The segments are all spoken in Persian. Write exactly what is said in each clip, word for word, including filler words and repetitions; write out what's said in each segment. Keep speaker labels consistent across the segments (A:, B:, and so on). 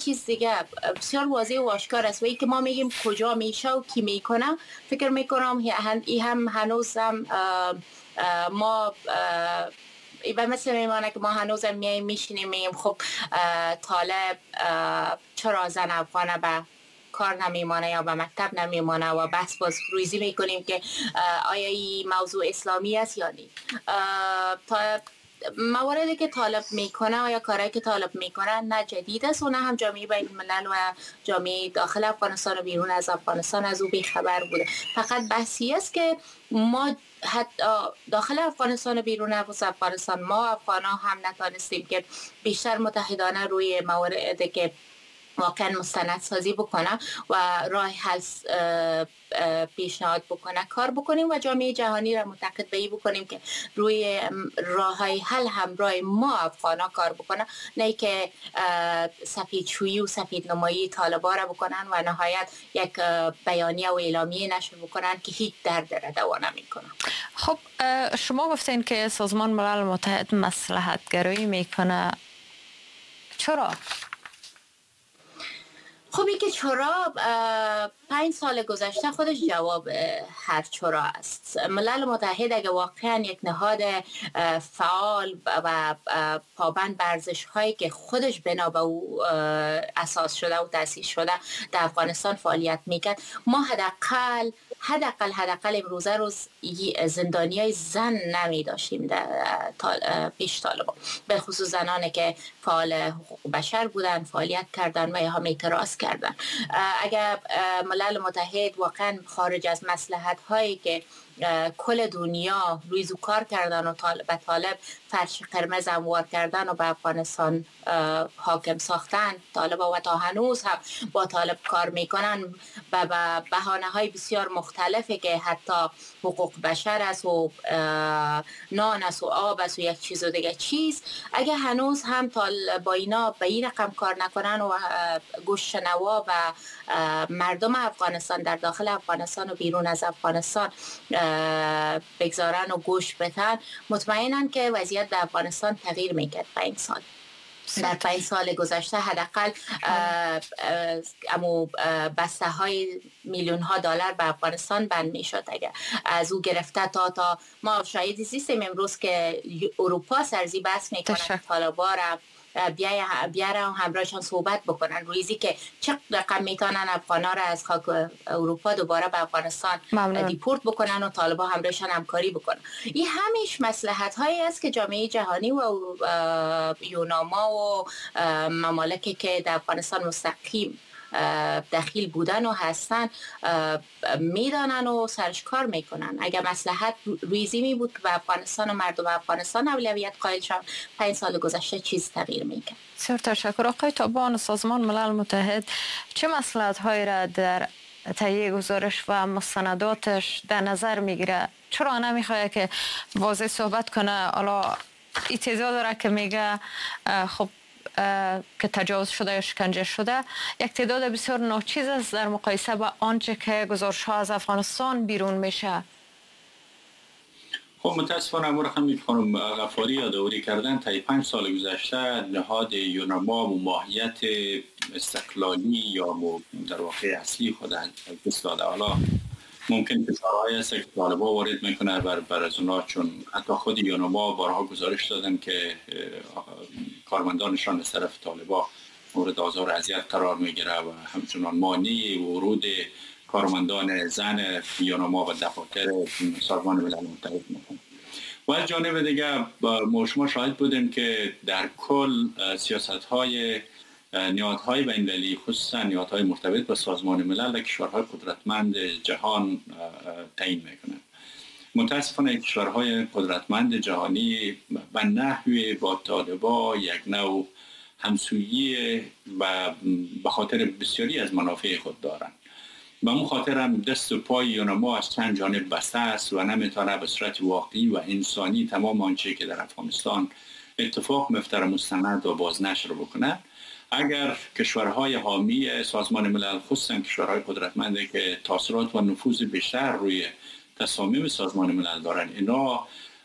A: چیز دیگه بسیار واضح و آشکار است و ای که ما میگیم کجا میشه و کی میکنه، فکر میکنم این هم هنوز هم ما و مثل میمانه که ما هنوز هم میاییم میشینیم میگیم خب طالب چرا زن افغانه به کار نمیمانه یا به مکتب نمیمانه و بس باز رویزی میکنیم که آیا این موضوع اسلامی است یا نه. تا مواردی که طالب میکنه یا کارهایی که طالب میکنه نه جدید است و نه هم جامعه بین الملل و جامعه داخل افغانستان و بیرون از افغانستان از او بیخبر بوده. فقط بحثی است که ما حتی داخل افغانستان و بیرون از افغانستان ما افغان ها هم نتانستیم که بیشتر متحدانه روی مواردی که واقعا مستند سازی بکنه و راه حل پیشنهاد بکنه کار بکنیم و جامعه جهانی را معتقد به این بکنیم که روی راه های حل همراه ما افغانا کار بکنه، نه که سفید شویی و سفید نمایی طالبا را بکنن و نهایت یک بیانیه و اعلامیه نشر بکنن که هیچ درد را دوا نمیکنه.
B: خب شما گفتین که سازمان ملل متحد مصلحت گرایی میکنه، چرا؟
A: خب این که چرا پنج سال گذشته خودش جواب هر چرا است. ملل متحد اگه واقعا یک نهاد فعال و پابند بر ارزش هایی که خودش بنا به او اساس شده و تأسیس شده در افغانستان فعالیت میکرد، ما حداقل حداقل حداقل امروزه روز زندانیای زن نمی داشتیم در پیش طالبان، به خصوص زنانی که فعال حقوق بشر بودن، فعالیت کردن و یا هم اعتراض کردن. اگر ملل متحد واقعا خارج از مصلحت هایی که کل دنیا روی زو کار کردن و به طالب فرش قرمز اموار کردن و به افغانستان حاکم ساختن، طالب و تا هنوز هم با طالب کار میکنن و به بهانه های بسیار مختلفی که حتی حقوق بشر است و نان است و آب است و یک چیز و دیگه چیز، اگه هنوز هم طالب با اینا به این رقم کار نکنن و گوش شنوا و مردم افغانستان در داخل افغانستان و بیرون از افغانستان بگذارن و گوش بدن، مطمئنن که وضعیت در افغانستان تغییر میکرد. پنج سال در پنج سال گذشته حداقل امو بسته های میلیون ها دلار به افغانستان بند میشد. اگر از او گرفته تا تا ما شاید سیستم امروز که اروپا سرزی بس میکنن طالبا را بیارن همراهشان صحبت بکنن رویزی که چه رقم میتونن افغانا را از خاک اروپا دوباره به افغانستان دیپورت بکنن و طالبا همراهشان همکاری بکنن. این همیش مصلحت هایی است که جامعه جهانی و یوناما و ممالکی که در افغانستان مستقیم دخیل بودن و هستن میدانن و سرش کار میکنن. اگر مصلحت ریزی می بود که به افغانستان و مردم افغانستان اولویت قائل شدن، پنج سال گذشته چیز تغییر میکرد.
B: بسیار تشکر. آقای تابان، سازمان ملل متحد چه مصلحت هایی را در تهیه گزارش و مستنداتش در نظر میگیره؟ چرا نمیخواد که واضح صحبت کنه؟ حالا این تعداد را که میگه خب که تجاوز شده یا شکنجه شده یک تعداد بسیار ناچیز است در مقایسه با آنچه که گزارش ها از افغانستان بیرون میشه.
C: خب متاسفانه امور خمید خانم غفاری یادآوری کردن تا پنج سال گذشته نهاد یوناما و ماهیت استقلالی یا در واقع اصلی خود از داده. حالا ممکن که کارهایی هست که طالبا وارد میکنه بر بر از اونا، چون حتی خود یوناما بارها گزارش دادن که کارمندانشان از طرف طالبا مورد آزار و اذیت قرار میگیره و همچنان مانع ورود کارمندان زن یوناما و دفاتر سازمان ملل متحد میکنه. و از جانب دیگه ما شما شاهد بودیم که در کل سیاست‌های نهادهای بین‌المللی، خصوصا نهادهای مرتبط با سازمان ملل و کشورهای قدرتمند جهان تعیین میکنند. متاسفانه کشورهای قدرتمند جهانی به نحوی با طالبا یک نوع همسویی و به خاطر بسیاری از منافع خود دارند. به اون خاطر هم دست و پای یوناما از چند جانب بسته است و نمیتونه به صورت واقعی و انسانی تمام آنچه که در افغانستان اتفاق میفته مستند و بازنشر بکنه. اگر کشورهای حامی سازمان ملل، خصوصا کشورهای قدرتمندی که تاثیرات و نفوذ بیشتر روی تصامیم سازمان ملل دارن، اینا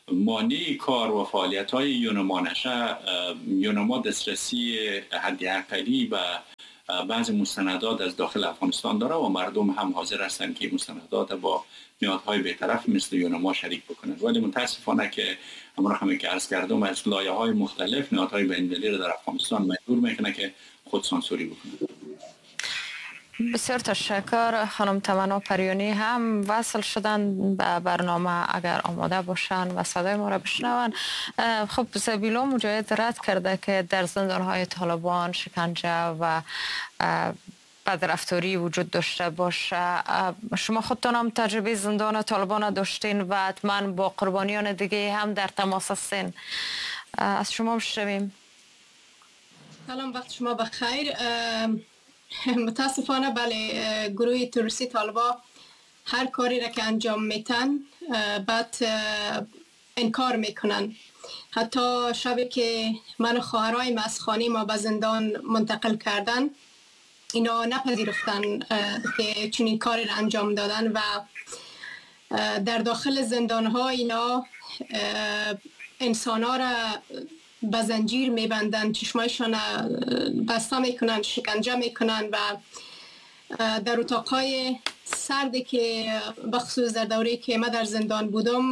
C: مانع کار و فعالیت های یونما نشه، یونما دسترسی حدی اقلی به بعضی مستندات از داخل افغانستان داره و مردم هم حاضر هستند که مستندات با نهادهای بی‌طرف مثل یونما شریک بکنند. ولی متاسفانه که همراه همین که عرض کردم از لایه‌های مختلف نهادهای بین‌المللی را در افغانستان مجبور میکنه که خود سانسوری بکنند.
B: بسیار تشکر. خانم تمنا پریانی هم وصل شدن به برنامه، اگر آماده باشن و صدای ما را بشنون. خب زبیلا مجاهد رد کرده که در زندانهای طالبان شکنجه و بدرفتاری وجود داشته باشه. شما خودتان هم تجربه زندان طالبان داشتین و حتما با قربانیان دیگه هم در تماس هستین. از شما بشنویم.
D: سلام، وقت شما بخیر. متاسفانه بله، گروه تروریستی طالبان هر کاری را که انجام میتن بعد انکار میکنن. حتی شبی که من و خواهرای از خانه ما به زندان منتقل کردن، اینا نپذیرفتن که چنین کاری را انجام دادن و در داخل زندان ها اینا انسان ها را به زنجیر میبندن، چشمایشان بسته میکنن، شکنجه میکنن و در اتاقهای سردی که بخصوص در دوره که من در زندان بودم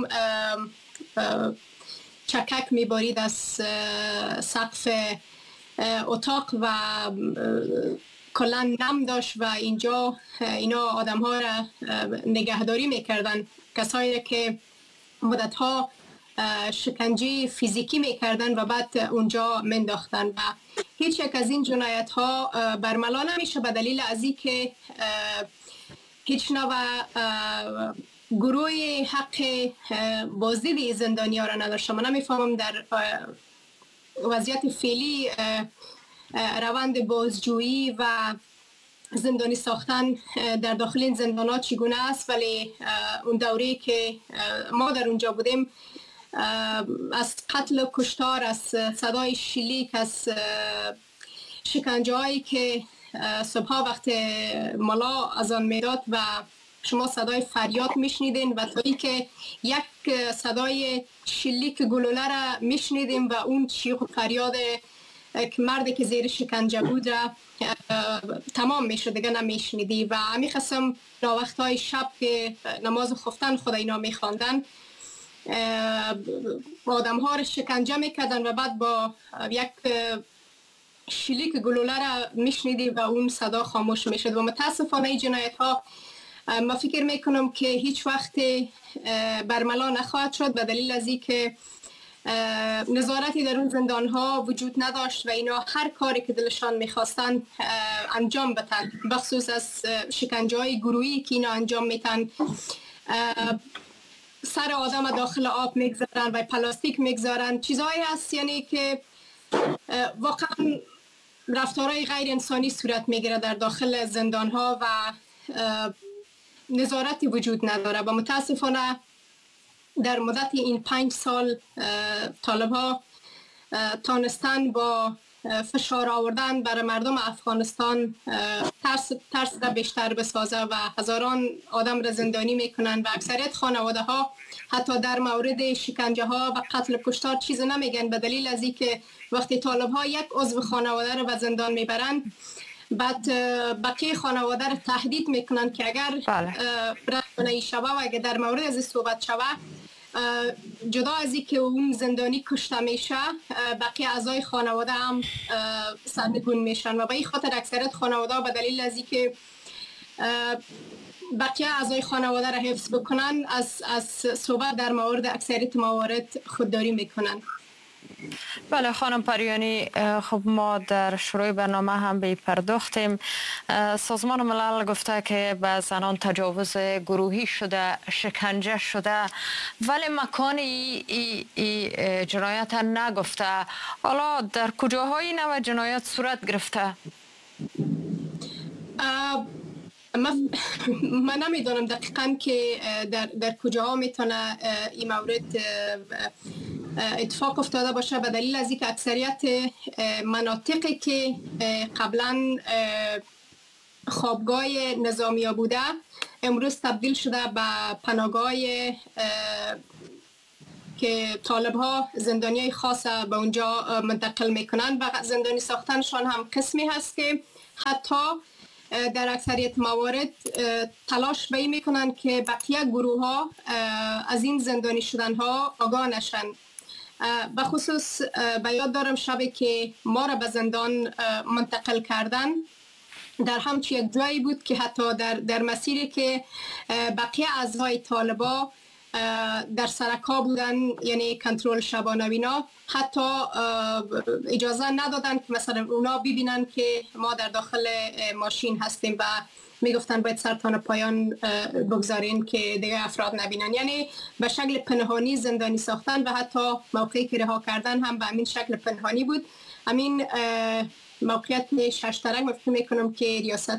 D: چکک میبارید از سقف اتاق و کلا نم داشت و اینجا اینا آدم ها را نگهداری میکردن، کسایی که مدت ها شکنجه فیزیکی میکردن و بعد اونجا منداختن و هیچ یک از این جنایت ها برملا نمیشه به دلیل از این که هیچ نوع گروه حق بازدید زندانی ها را نداشته. من نمیفهمم در وضعیت فعلی روند بازجویی و زندانی ساختن در داخل این زندان ها چگونه است، ولی اون دوره که ما در اونجا بودیم از قتل و کشتار، از صدای شلیک، از شکنجه هایی که صبح وقت ملا اذان میداد و شما صدای فریاد میشنیدین و تا ای که یک صدای شلیک گلوله را میشنیدیم و اون چیخ و فریاد که مردی که زیر شکنجه بود را تمام میشد، دیگه نمیشنیدی. و همی خواستم در وقتهای شب که نماز خفتن خدا اینا میخواندن، آدم ها را شکنجه میکردن و بعد با یک شلیک گلوله را میشنیدی و اون صدا خاموش میشد. و متاسفانه این جنایت ها ما فکر میکنم که هیچ وقت برملا نخواهد شد به دلیل از این که نظارتی در اون زندان ها وجود نداشت و اینا هر کاری که دلشان میخواستن انجام بدن، بخصوص از شکنجه های گروهی که اینا انجام میتن. سر آدم داخل آب میگذارن و پلاستیک میگذارن، چیزهایی هست یعنی که واقعا رفتارهای غیر انسانی صورت میگیره در داخل زندان ها و نظارتی وجود نداره. و متاسفانه در مدت این پنج سال طالب ها تانستن با فشار آوردن برای مردم افغانستان ترس ترس را بیشتر بسازه و هزاران آدم را زندانی میکنن و اکثریت خانواده ها حتی در مورد شکنجه ها و قتل کشتار چیز نمیگن به دلیل از اینکه وقتی طالب ها یک عضو خانواده را به زندان میبرن بعد بقیه خانواده را تهدید میکنن که اگر رفتنه شوه و اگر در مورد از صحبت شوه جدا از این که اون زندانی کشته میشه بقیه اعضای خانواده هم سرنگون میشن و به این خاطر اکثریت خانواده به دلیل از این که بقیه اعضای خانواده را حفظ بکنن از از صحبت در مورد اکثریت موارد خودداری میکنن.
B: بله خانم پریانی، خب ما در شروع برنامه هم به پرداختیم. سازمان ملل گفته که به زنان تجاوز گروهی شده، شکنجه شده، ولی مکان ای, ای, ای جنایت نگفته. حالا در کجاهای نوع جنایت صورت گرفته؟
D: من, من نمیدونم دقیقا که در, در کجاها میتونه این مورد اتفاق افتاده باشه به دلیل از اینکه اکثریت مناطقی که قبلا خوابگاه نظامی بوده امروز تبدیل شده به پناهگاه که که طالب ها زندانی های خاص به اونجا منتقل میکنن و زندانی ساختنشان هم قسمی هست که حتی در اکثریت موارد تلاش به این میکنن که بقیه گروه ها از این زندانی شدن ها آگاه نشن. به خصوص به یاد دارم شبی که ما را به زندان منتقل کردن در همچی یک جایی بود که حتی در, در مسیری که بقیه اعضای طالبا در سرکا بودن، یعنی کنترل شبانه بینا، حتی اجازه ندادن که مثلا اونا ببینن که ما در داخل ماشین هستیم و میگفتن باید سرتان پایان بگذارین که دیگه افراد نبینن. یعنی به شکل پنهانی زندانی ساختن و حتی موقعی که رها کردن هم به همین شکل پنهانی بود. همین موقعیت شش ترک من فکر میکنم که ریاست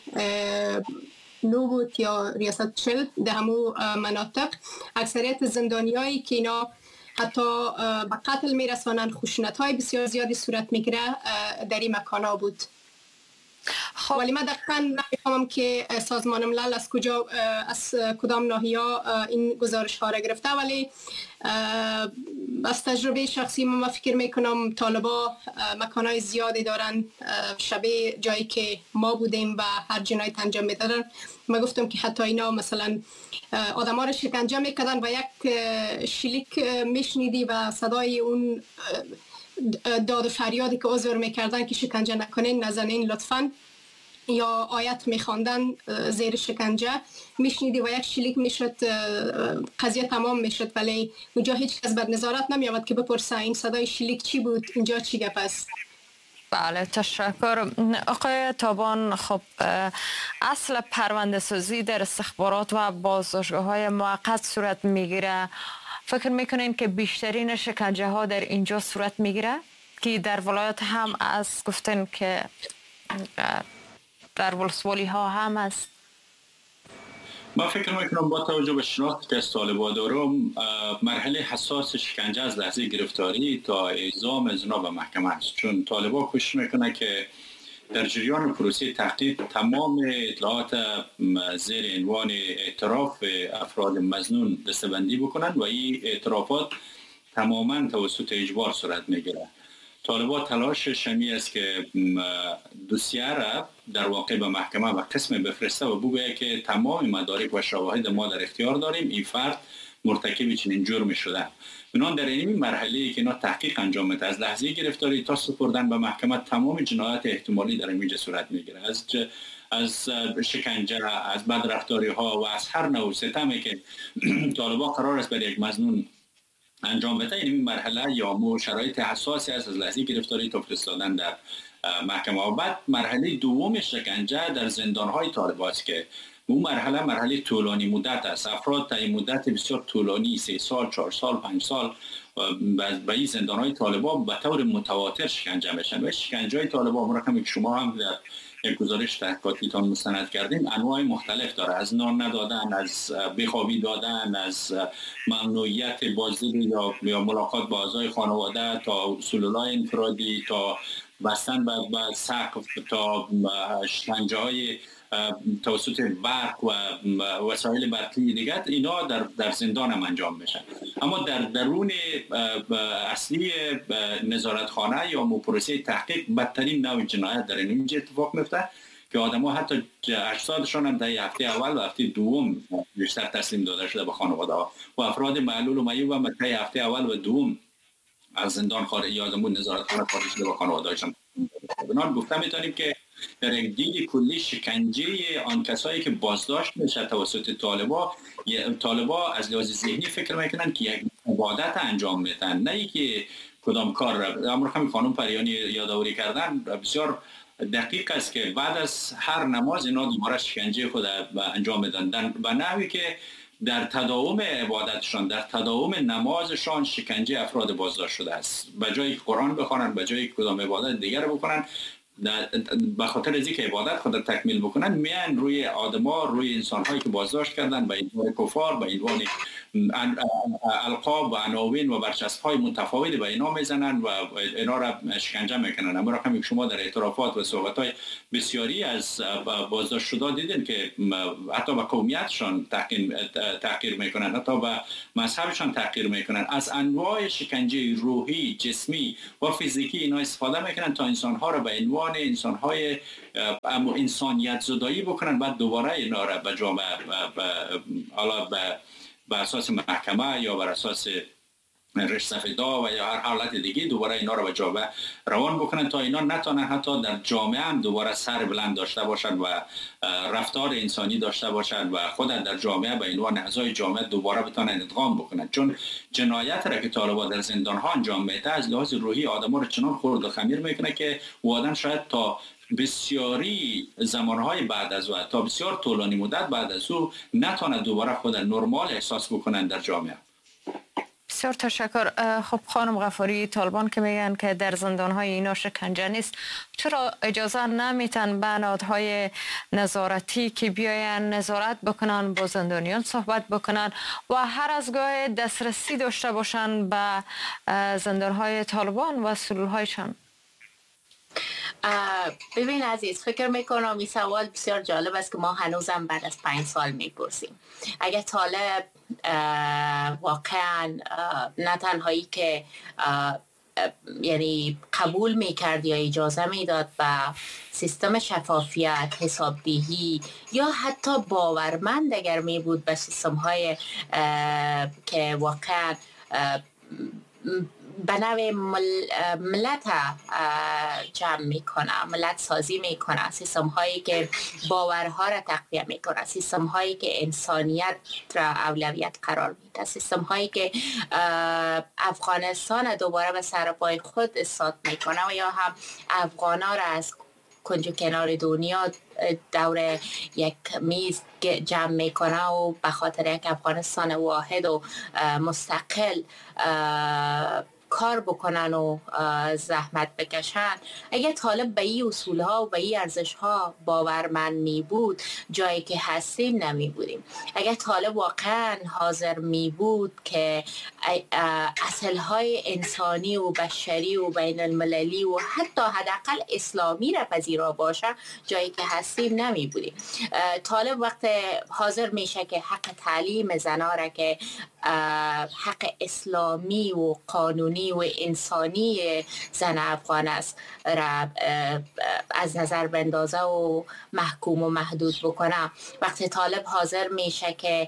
D: نو بود یا ریاست چل در همو مناطق اکثریت زندانی هایی که اینا حتی به قتل میرسانن، خشونت های بسیار زیادی صورت میگیره در این مکان ها بود. خب. ولی من دقیقا نمیفهمم که سازمان ملل از کجا از کدام ناحیه این گزارش ها را گرفته، ولی از تجربه شخصی من فکر میکنم طالبا مکانهای زیادی دارن شبیه جایی که ما بودیم و هر جنایت انجام میدادن. من گفتم که حتی اینا مثلا آدم ها رو شکنجه میکردن و یک شلیک میشنیدی و صدای اون داد و فریادی که عذر میکردن که شکنجه نکنین، نزنین لطفاً، یا آیت میخواندن زیر شکنجه میشنیدی و یک شلیک میشد، قضیه تمام میشد. ولی اونجا هیچ کس بر نظارت نمیامد که بپرسه این صدای شلیک چی بود، اینجا چی گپ است.
B: بله تشکر آقای تابان. خب اصل پرونده سازی در استخبارات و بازداشتگاه های موقت صورت میگیره. فکر میکنین که بیشترین شکنجه ها در اینجا صورت میگیره که در ولایات هم از گفتن که در ولسوالی ها هم است؟
C: ما فکر میکنم با توجه به شناختی که از طالبان دارم، مرحله حساس شکنجه از لحظه گرفتاری تا اعزام از اونا به محکمه است. چون طالبان کوشش میکنه که در جریان پروسه تحقیق تمام اطلاعات زیر عنوان اعتراف افراد مظنون دسته‌بندی بکنند و این اعترافات تماما توسط اجبار صورت میگیره. طالبان تلاش شمی است که دوسیه را در واقع به محکمه و قسم بفرسته و بگوید که تمام مدارک و شواهد ما در اختیار داریم، این فرد مرتکب چنین جرمی شده. بنابراین در این مرحله که اینا تحقیق انجام میده، از لحظه گرفتاری تا سپردن به محکمه تمام جنایات احتمالی در اینجا صورت میگیره، از از شکنجه، از بدرفتاری ها و از هر نوع ستمی که طالبان قرار است برای یک مظنون انجام بده. این مرحله یا مو شرایط حساسی است از لحظه گرفتاری تا فرستادن در محکمه. و بعد مرحله دوم شکنجه در زندان‌های طالبان است که اون مرحله مرحله طولانی مدت است. افراد تا این مدت بسیار طولانی، سه سال، چهار سال، پنج سال به این زندان‌های طالبان به طور متواتر شکنجه میشن. و شکنجه‌های طالبان مرکمی که شما هم در یک گزارش تحقیقاتیتان مستند کردیم انواع مختلف داره، از نان ندادن، از بخوابی دادن، از ممنوعیت بازدید یا یا ملاقات با اعضای خانواده تا سلولای انفرادی تا بستن به سقف تا شکنجه‌های توسط برق و وسایل برقی دیگر، اینا در در زندان هم انجام میشن. اما در درون اصلی نظارتخانه یا پروسه تحقیق بدترین نوع جنایت در اینجا اتفاق میفته که آدم‌ها حتی اجسادشان هم در هفته اول و هفته دوم بیشتر تسلیم داده شده به خانواده‌ها و افراد معلول و معیوب هم در هفته اول و دوم از زندان خارج یا زمون نظارتخانه خارج شده به خانواده‌هاشون. بنابراین گفته میتونیم که در یک دید کلی شکنجه آن کسایی که بازداشت میشه توسط طالبا طالبا از لحاظ ذهنی فکر میکنن که یک عبادت انجام میدن، نه که کدام کار را. امروز همین خانم پریانی یادآوری کردن بسیار دقیق است که بعد از هر نماز اینا دوباره شکنجه خود انجام میدن و نحوی که در تداوم عبادتشان، در تداوم نمازشان شکنجه افراد بازداشت شده است. به جای قرآن بخوانند، به جای کدام عبادت دیگر بکنن، به خاطر از اینکه عبادت خود تکمیل بکنن میان روی آدما، روی انسان هایی که بازداشت کردن به عنوان کفار، به عنوان القاب و عناوین و برچسب های متفاوتی به اینا میزنن و اینا را شکنجه میکنن. اما رقمی که شما در اعترافات و صحبت های بسیاری از بازداشت شده دیدین که حتی به قومیتشان تحقیر میکنن، حتی به مذهبشان تحقیر میکنن، از انواع شکنجه روحی، جسمی و فیزیکی اینا استفاده میکنن تا انسان ها را به عنوان انسان های انسانیت زدایی بکنن، بعد دوباره اینا را به جامعه حالا به بر اساس محکمه یا بر اساس رشته فدا و یا هر حالت دیگه دوباره اینا رو به جامعه روان بکنن تا اینا نتونن حتی در جامعه هم دوباره سر بلند داشته باشن و رفتار انسانی داشته باشن و خود در جامعه به عنوان اعضای جامعه دوباره بتونن ادغام بکنن. چون جنایت را که طالبان در زندان ها انجام میده از لحاظ روحی آدما رو چنان خرد و خمیر میکنه که و آدم شاید تا بسیاری زمانهای بعد از او، تا بسیار طولانی مدت بعد از او نتونه دوباره خود نرمال احساس بکنن در جامعه.
B: بسیار تشکر. خب خانم غفاری، طالبان که میگن که در زندانهای اینا شکنجه نیست، چرا اجازه نمیتن به نهادهای نظارتی که بیاین نظارت بکنن، با زندانیان صحبت بکنن و هر از گاه دسترسی داشته باشن به زندانهای طالبان و سلولهایشان؟
A: ببین عزیز، فکر میکنم این سوال بسیار جالب است که ما هنوزم بعد از پنج سال میپرسیم. اگر طالب واقعا نه تنهایی که یعنی قبول میکرد یا اجازه میداد به سیستم شفافیت، حسابدهی یا حتی باورمند اگر می بود به سیستم های که واقعا به نوع مل، ملت جمع میکنه، ملت سازی میکنه، سیستم هایی که باورها را تقویت میکنه، سیستم هایی که انسانیت را اولویت قرار میده، سیستم هایی که افغانستان دوباره به سر پای خود استاد میکنه و یا هم افغانا را از کنج و کنار دنیا دور یک میز جمع میکنه و به خاطر یک افغانستان واحد و مستقل کار بکنن و زحمت بکشن. اگر طالب به این اصول ها و به این ارزش ها باورمند می بود، جایی که هستیم نمی بودیم. اگر طالب واقعا حاضر می بود که اصل های انسانی و بشری و بین المللی و حتی حداقل اسلامی را پذیرا باشه، جایی که هستیم نمی بودیم. طالب وقت حاضر میشه که حق تعلیم زنا را که حق اسلامی و قانونی و انسانی زن افغان است را از نظر بندازه و محکوم و محدود بکنه، وقتی طالب حاضر میشه که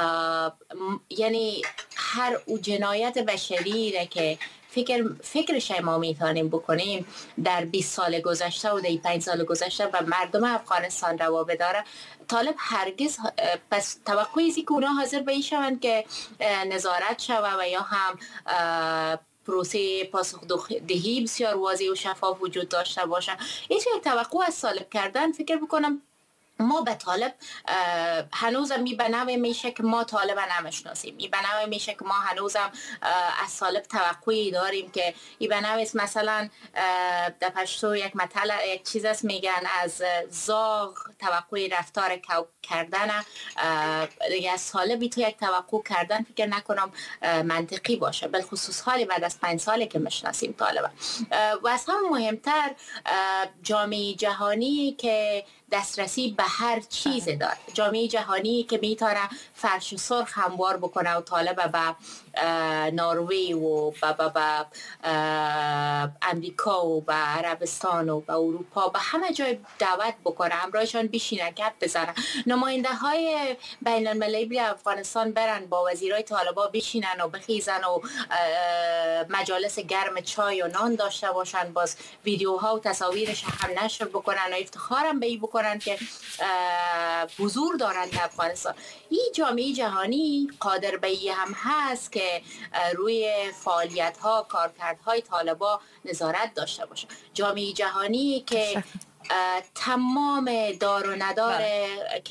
A: یعنی هر او جنایت بشری را که فکر فکرش ما میتونیم بکنیم در بیست سال گذشته و در پنج سال گذشته و مردم افغانستان روا بداره، طالب هرگز پس توقعی است که اونا حاضر به این شوند که نظارت شوه و یا هم پروسه پاسخگویی بسیار واضح و شفاف وجود داشته باشه. این یک توقع از طالب کردن، فکر بکنم ما به طالب هنوزم می بنوه میشه که ما طالب نمیشناسیم. می بنوه میشه که ما هنوزم از طالب توقعی داریم که ای بنوه مثلا در پشتو یک مطلع یک چیز است میگن از زاغ توقعی رفتار کردن دیگه از طالبی تو یک توقع کردن فکر نکنم منطقی باشه، بالخصوص حالی بعد از پنج سالی که میشناسیم طالب. و از هم مهمتر جامعه جهانی که دسترسی به هر چیز داره، جامعه جهانی که میتونه فرش سرخ هموار بکنه و طالب به نروژ و به به به امریکا و به عربستان و به اروپا به همه جای دعوت بکنه، همراهشان بشینه گپ بزنه، نماینده های بین المللی افغانستان برن با وزیرای طالبا بشینن و بخیزن و مجالس گرم چای و نان داشته باشن، باز ویدیوها و تصاویرش هم نشر بکنن و افتخارم به این بکنن که حضور دارن در افغانستان. این جامعه جهانی قادر به این هم هست که روی فعالیت ها، کارکردهای طالبا نظارت داشته باشه. جامعه جهانی که تمام دار و ندار که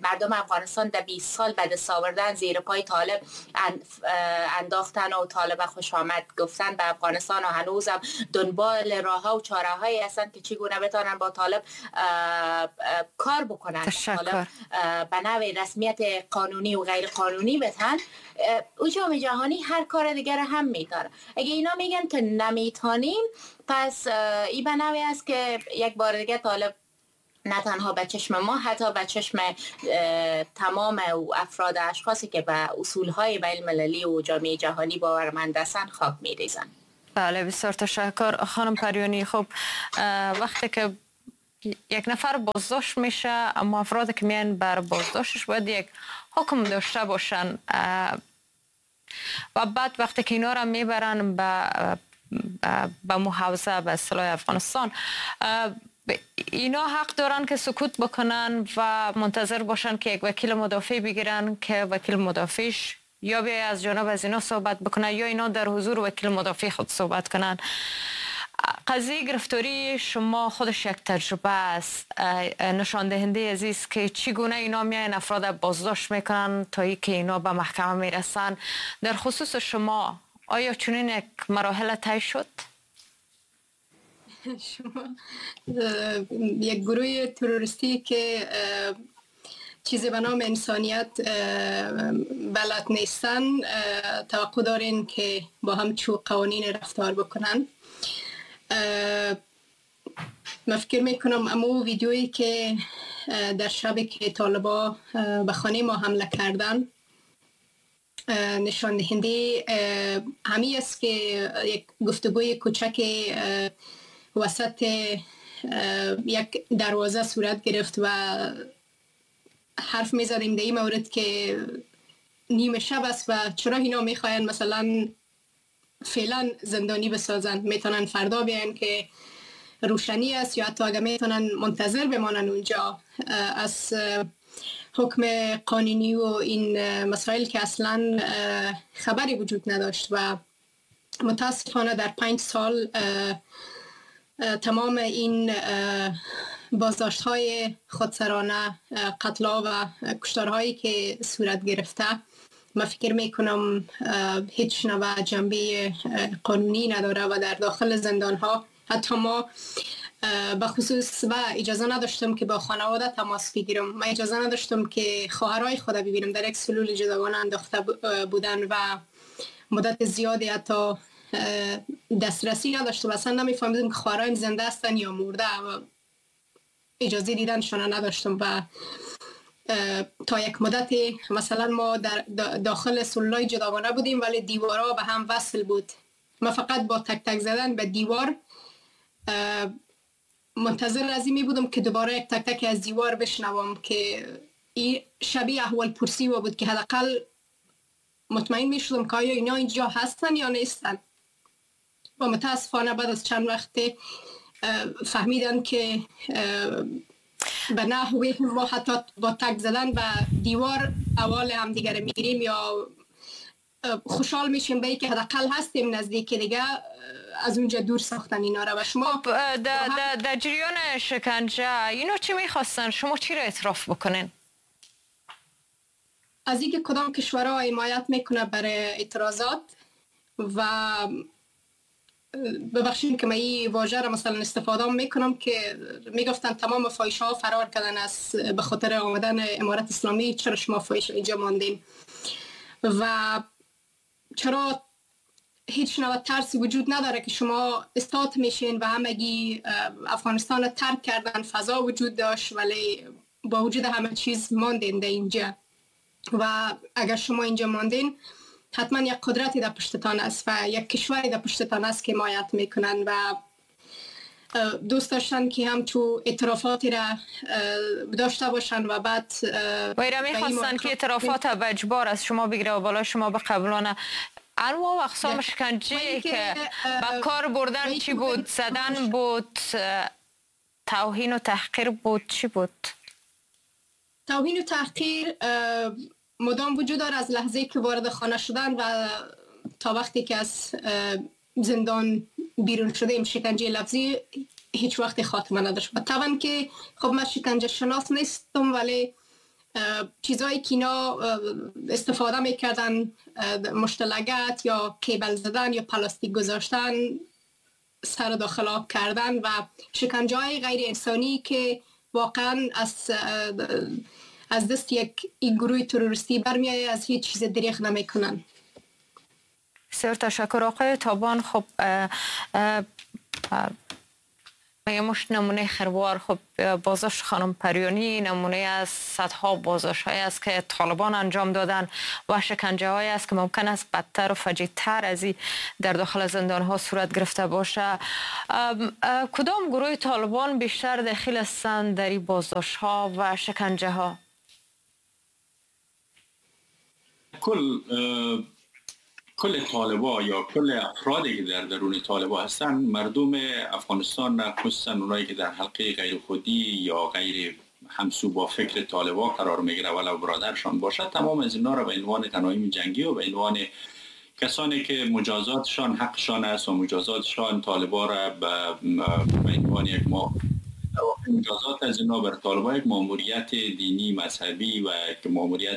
A: مردم افغانستان در بیست سال به دست آوردن زیر پای طالب انداختن و طالب خوش آمد گفتن به افغانستان و هنوزم دنبال راه ها و چاره هایی هستند که چگونه بتانن با طالب کار بکنن، طالب به نوع رسمیت قانونی و غیر قانونی بتن. او جامعه جهانی هر کار دیگر هم میتاره. اگه اینا میگن که نمیتونیم، پس این به نوعی است که یک بار دیگه طالب نه تنها به چشم ما، حتی به چشم تمام افراد اشخاصی که به اصولهای بین المللی و جامعه جهانی باورمند هستند خاک میریزن.
B: بله بسیار تشکر خانم پریانی. خب وقتی که یک نفر بازداشت میشه، اما افرادی که میان بر بازداشتش باید یک حکم داشته باشن و بعد وقتی که اینا را میبرن به به محافظه به اصطلاح افغانستان، اینا حق دارن که سکوت بکنن و منتظر باشن که یک وکیل مدافع بگیرن که وکیل مدافعش یا بیای از جانب از اینا صحبت بکنن یا اینا در حضور وکیل مدافع خود صحبت کنن. قضیه گرفتاری شما خودش یک تجربه است، نشان دهنده عزیز که چگونه اینا میاین افراد بازداشت میکنن تا ای که اینا به محکمه میرسن. در خصوص شما آیا چنین یک مراحل طی شد؟
D: شما یک گروه تروریستی که چیزی به نام انسانیت بلد نیستن توقع دارین که با هم چو قوانین رفتار بکنن. من فکر میکنم اما ویدیویی که در شبی که طالبا به خانه ما حمله کردن نشان دهنده همی است که یک گفتگوی کوچک وسط یک دروازه صورت گرفت و حرف می زدیم در این مورد که نیمه شب است و چرا اینا می خواهند مثلا فعلا زندانی بسازن، میتونن فردا بیان که روشنی است یا حتی اگر میتونن منتظر بمانن اونجا از حکم قانونی و این مسائل که اصلا خبری وجود نداشت. و متاسفانه در پنج سال تمام این بازداشت های خودسرانه، قتل‌ها و کشتارهایی که صورت گرفته، من فکر میکنم هیچ نوع جنبه قانونی نداره و در داخل زندان ها حتی ما به خصوص و اجازه نداشتم که با خانواده تماس بگیرم. من اجازه نداشتم که خواهرای خود ببینم، در یک سلول جداگانه انداخته بودن و مدت زیادی حتی دسترسی نداشتم، اصلا نمیفهمیدم که خواهرایم زنده هستن یا مرده و اجازه دیدنشان نداشتم. و تا یک مدتی مثلا ما در داخل سلولای جداگانه بودیم ولی دیوارها به هم وصل بود. من فقط با تک تک زدن به دیوار منتظر از این می بودم که دوباره یک تک تک از دیوار بشنوم که این شبیه احوال پرسی و بود که حداقل مطمئن می شدم که آیا اینا اینجا هستن یا نیستن. و متاسفانه بعد از چند وقت فهمیدن که به نحوی ما حتی با تک زدن به دیوار اول هم دیگر میگیریم یا خوشحال میشیم به که حداقل هستیم نزدیک دیگه از اونجا دور ساختن اینا را. و شما
B: در جریان شکنجه اینا چی میخواستن؟ شما چی را اعتراف بکنین؟
D: از اینکه کدام کشورها حمایت میکنه برای اعتراضات و ببخشید که من این واژه را مثلا استفاده میکنم که میگفتن تمام فاحش ها فرار کردن از به خاطر آمدن امارت اسلامی، چرا شما فاحش اینجا ماندین و چرا هیچ نوع ترسی وجود نداره که شما استات میشین و همگی افغانستان را ترک کردن، فضا وجود داشت ولی با وجود همه چیز ماندین در اینجا و اگر شما اینجا ماندین حتما یک قدرتی در پشتتان است و یک کشوری در پشتتان است که حمایت میکنن و دوست داشتن که همچون اعترافاتی را داشته باشن و بعد
B: ویره میخواستن که اعترافات به اجبار از شما بگیره و بالا شما به قبلانه انواع و اقسام شکنجه که به کار بردن چی بود؟ زدن بود، توهین و تحقیر بود، چی بود؟
D: توهین و تحقیر مدام وجود داره از لحظه که وارد خانه شدن و تا وقتی که از زندان بیرون شدیم. شکنجه لفظی هیچ وقت خاتمه نداشت و طبعا که خب من شکنجه شناس نیستم ولی چیزایی که اینا استفاده میکردن، مشتلگت یا کیبل زدن یا پلاستیک گذاشتن، سر داخل آب کردن و شکنجه های غیر انسانی که واقعا از از دست یک این گروه تروریستی برمیآید، از هیچ چیز دریغ نمیکنن.
B: بسیار تشکر آقای تابان. خب یه مشت نمونه خروار، خب بازداشت خانم پریانی نمونه از صدها بازداشت های است که طالبان انجام دادن و شکنجه های است که ممکن است بدتر و فجیع‌تر از این در داخل زندان ها صورت گرفته باشه. کدام گروه طالبان بیشتر دخیل هستند در این بازداشت ها و شکنجه ها؟
C: کل کل طالبا یا کل افرادی که در درون طالبا هستن مردم افغانستان، خصوصا اونایی که در حلقه غیر خودی یا غیر همسو با فکر طالبا قرار میگیره ولو برادرشان باشد، تمام از اینا را به عنوان غنایم جنگی و به عنوان کسانی که مجازاتشان حقشان است و مجازاتشان طالبا را به عنوان یک ما مجازات از اینا بر طالبا یک ماموریت دینی مذهبی و یک ماموریت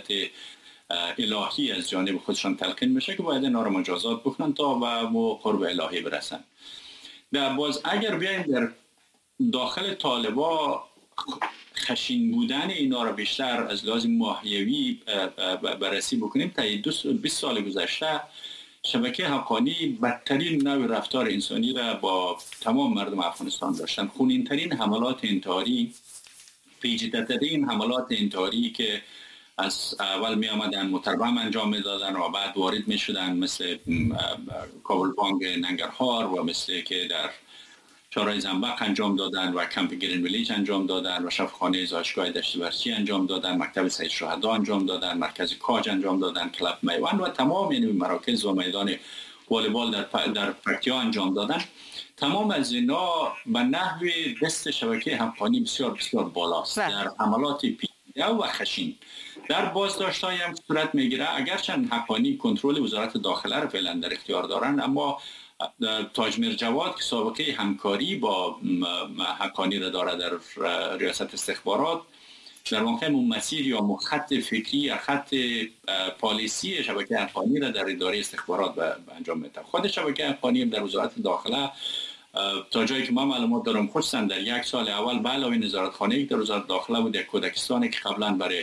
C: الهی از جانب خودشان تلقین میشه که باید اینا رو مجازات بکنن تا به قرب الهی برسن. در باز اگر بیایم در داخل طالبا خشین بودن اینا رو بیشتر از لازم ماهیوی بررسی بکنیم، تا بیست سال گذشته شبکه حقانی بدترین نوع رفتار انسانی را با تمام مردم افغانستان داشتن. خونینترین حملات انتحاری، پیچیده‌ترین حملات انتحاری که از اول می آمدن متربم انجام می دادن و بعد وارد می شدن، مثل کابل بانگ ننگرهار و مثل که در چهارراه زنبق انجام دادن و کمپ گرین ویلیج انجام دادن و شفاخانه زایشگاه دشت برچی انجام دادن، مکتب سید شهدا انجام دادن، مرکز کاج انجام دادن، کلب میوان و تمام این مراکز و میدان والیبال در در پکتیا انجام دادن. تمام از اینا به نحو دست شبکه حقانی بسیار بسیار بالاست در حملات پیچیده و خشین. در بازداشت‌های هم صورت میگیره، اگرچند حقانی کنترل وزارت داخله را فعلا در اختیار دارن، اما تاج جواد که سابقه همکاری با حقانی را داره در ریاست استخبارات، در واقع مسیر یا خط فکری یا خط پالیسی شبکه حقانی را در اداره استخبارات به انجام میده. خود شبکه حقانی در وزارت داخله تا جایی که من معلومات دارم، خصوصا در یک سال اول به علاوه نظارتخانه‌ای که در وزارت داخله بود، یک کودکستانی که قبلا برای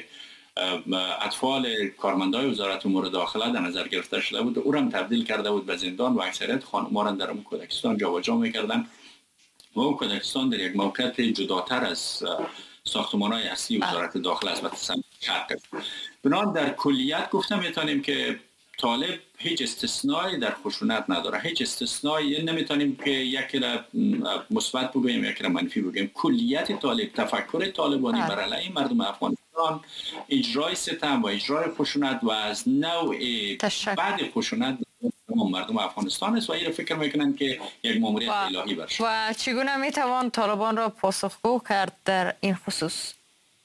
C: اطفال کارمندای وزارت امور داخله در نظر گرفته شده بود، او را هم تبدیل کرده بود به زندان و اکثریت خانم‌ها را در اون کودکستان جابجا می‌کردن و اون کودکستان در یک موقعیت جداتر از ساختمان‌های اصلی وزارت داخله است و تصمیم شرق. بنابراین در کلیت گفتم میتونیم که طالب هیچ استثنایی در خشونت نداره، هیچ استثنایی نمیتونیم که یکی را مثبت بگوییم یکی را منفی بگوییم. کلیت طالب، تفکر طالبانی بر علیه مردم افغانستان اجرای ستم و اجرای خشونت و از نوع بعد خشونت مردم افغانستان است و این فکر میکنن که یک ماموریت الهی باشه.
B: و چگونه میتوان طالبان را پاسخگو کرد در این خصوص؟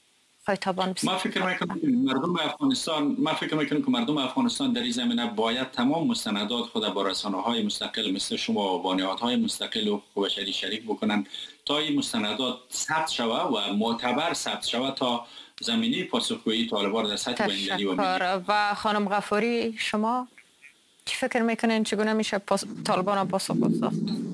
C: ما فکر میکنم مردم افغانستان ما فکر میکنم که مردم افغانستان در این زمینه باید تمام مستندات خود با رسانه‌های مستقل مثل شما و با نهادهای مستقل و بشری شریک بکنن تا این مستندات ثبت شود و معتبر ثبت شود تا زمینه پاسخگویی طالبان در سطح بین‌المللی و ملی.
B: و خانم غفاری شما چی فکر میکنین چگونه میشه پاس... طالبان را پاسخگو ساخت؟